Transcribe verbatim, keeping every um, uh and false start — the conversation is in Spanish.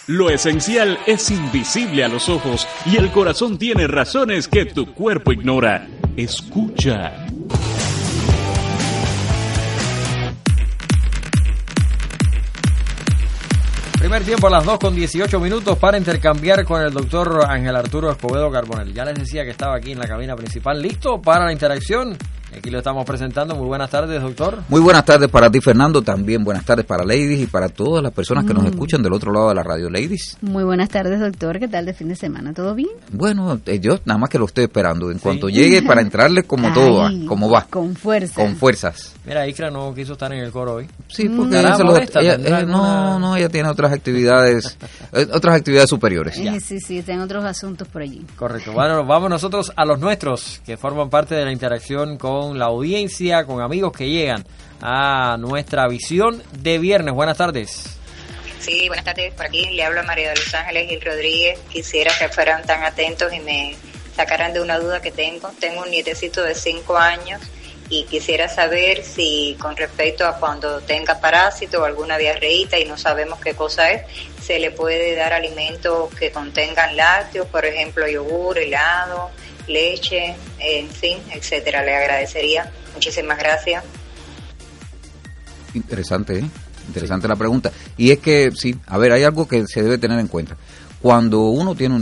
Lo esencial es invisible a los ojos y el corazón tiene razones que tu cuerpo ignora. Escucha. Primer tiempo a las dos con dieciocho minutos para intercambiar con el doctor Ángel Arturo Escobedo Carbonell. Ya les decía que estaba aquí en la cabina principal, listo para la interacción. Aquí lo estamos presentando. Muy buenas tardes, doctor. Muy buenas tardes para ti, Fernando. También buenas tardes para Ladies y para todas las personas que mm. nos escuchan del otro lado de la radio. Ladies. Muy buenas tardes, doctor. ¿Qué tal de fin de semana? ¿Todo bien? Bueno, eh, yo nada más que lo estoy esperando. En sí. cuanto llegue para entrarle como Ay, todo va, como va. Con fuerza. Con fuerzas. Mira, Ikra no quiso estar en el coro hoy. Sí, porque ella se lo, ella, ella, no, no, ella tiene otras actividades, otras actividades superiores. Eh, sí, sí, están otros asuntos por allí. Correcto. Bueno, vamos nosotros a los nuestros, que forman parte de la interacción con la audiencia, con amigos que llegan a nuestra visión de viernes. Buenas tardes. Sí, buenas tardes. Por aquí le hablo a María de Los Ángeles Gil Rodríguez. Quisiera que fueran tan atentos y me sacaran de una duda que tengo. Tengo un nietecito de cinco años y quisiera saber si con respecto a cuando tenga parásito o alguna diarreíta y no sabemos qué cosa es, se le puede dar alimentos que contengan lácteos, por ejemplo yogur, helado, leche, en fin, etcétera. Le agradecería. Muchísimas gracias. Interesante, ¿eh? Interesante sí. la pregunta. Y es que, sí, a ver, hay algo que se debe tener en cuenta. Cuando uno tiene un